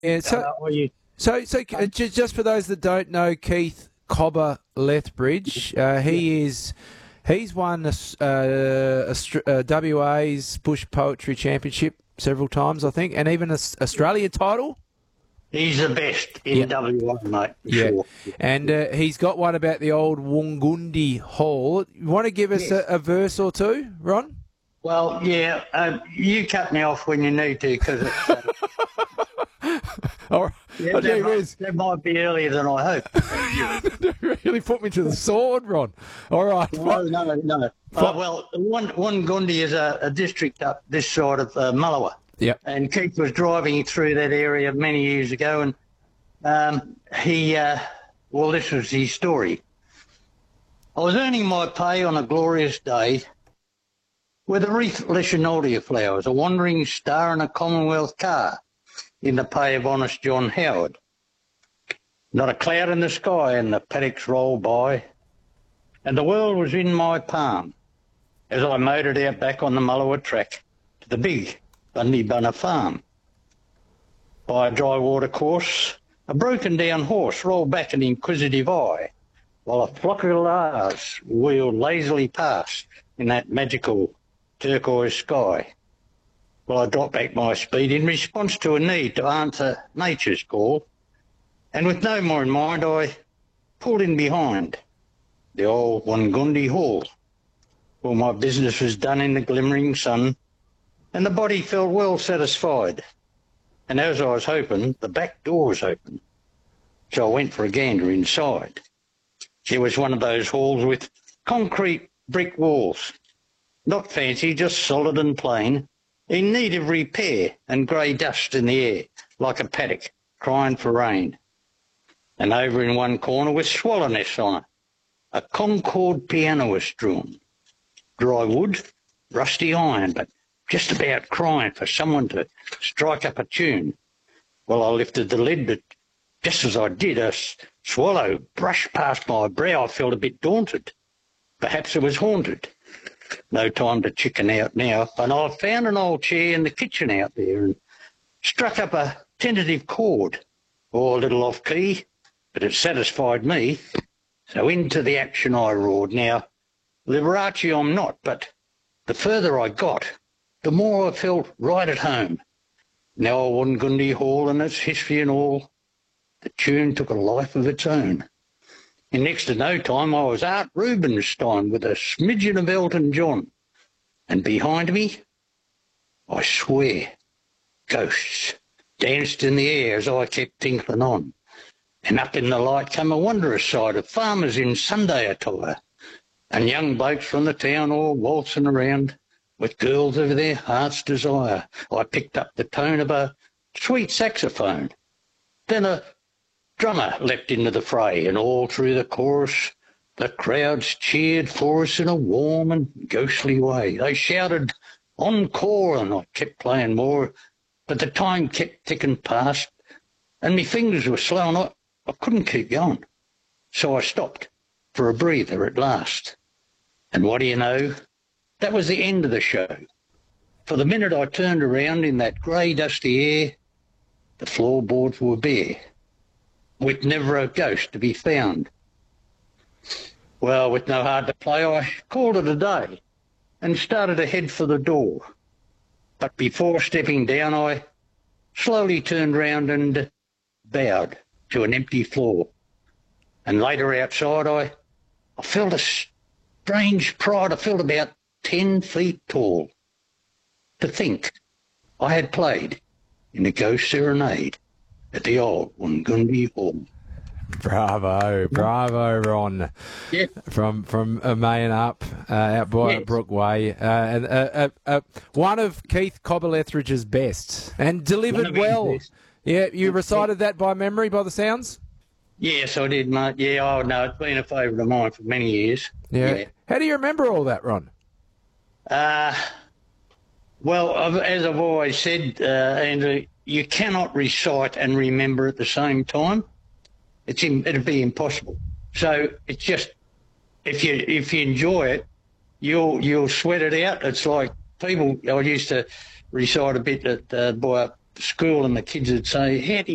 Yeah, just for those that don't know, Keith Cobber Lethbridge, he's won WA's Bush Poetry Championship several times, I think, and even an Australia title. He's the best in WA, mate. Sure. And he's got one about the old Wungundi Hall. You want to give us a verse or two, Ron? Well, you cut me off when you need to, because it's... that might be earlier than I hope. You really put me to the sword, Ron. All right. No. Well, Wungundi is a district up this side of Mullewa. Yep. And Keith was driving through that area many years ago, and this was his story. I was earning my pay on a glorious day with a wreath of leschinolia flowers, a wandering star and a Commonwealth car in the pay of honest John Howard. Not a cloud in the sky, and the paddocks rolled by, and the world was in my palm as I motored out back on the Mullewa track to the big Bundy-Bunna farm. By a dry water course, a broken-down horse rolled back an inquisitive eye, while a flock of lars wheeled lazily past in that magical turquoise sky. Well, I dropped back my speed in response to a need to answer nature's call, and with no more in mind, I pulled in behind the old Wungundi Hall. Well, my business was done in the glimmering sun, and the body felt well satisfied. And as I was hoping, the back door was open, so I went for a gander inside. It was one of those halls with concrete brick walls, not fancy, just solid and plain, in need of repair, and grey dust in the air, like a paddock crying for rain. And over in one corner was swallow nests on it. A Concord piano was strewn. Dry wood, rusty iron, but just about crying for someone to strike up a tune. Well, I lifted the lid, but just as I did, a swallow brushed past my brow. I felt a bit daunted. Perhaps it was haunted. No time to chicken out now, and I found an old chair in the kitchen out there and struck up a tentative chord, or a little off-key, but it satisfied me. So into the action I roared. Now, Liberace I'm not, but the further I got, the more I felt right at home. Now Wungundi Hall and its history and all, the tune took a life of its own. In next to no time I was Art Rubinstein with a smidgen of Elton John. And behind me, I swear, ghosts danced in the air as I kept tinkling on. And up in the light came a wondrous sight of farmers in Sunday attire, and young blokes from the town all waltzing around with girls of their heart's desire. I picked up the tone of a sweet saxophone. Then a drummer leapt into the fray, and all through the chorus the crowds cheered for us in a warm and ghostly way. They shouted encore, and I kept playing more, but the time kept ticking past, and my fingers were slow, and I couldn't keep going. So I stopped for a breather at last. And what do you know? That was the end of the show. For the minute I turned around in that grey, dusty air, the floorboards were bare, with never a ghost to be found. Well, with no heart to play, I called it a day and started to head for the door. But before stepping down, I slowly turned round and bowed to an empty floor. And later outside, I felt a strange pride. I felt about 10 feet tall. To think I had played in a ghost serenade at the old Wungundi Hall. Bravo, Ron. Yeah. From Mayan up, out by Brookway. One of Keith Cobber Lethbridge's best, and delivered well. Yeah, you recited that by memory by the sounds? Yes, I did, mate. Yeah, oh no, it's been a favourite of mine for many years. Yeah. How do you remember all that, Ron? Well, as I've always said, Andrew, you cannot recite and remember at the same time. It'd be impossible. So it's just, if you enjoy it, you'll sweat it out. It's like people. I used to recite a bit at boy up school, and the kids would say, "How do you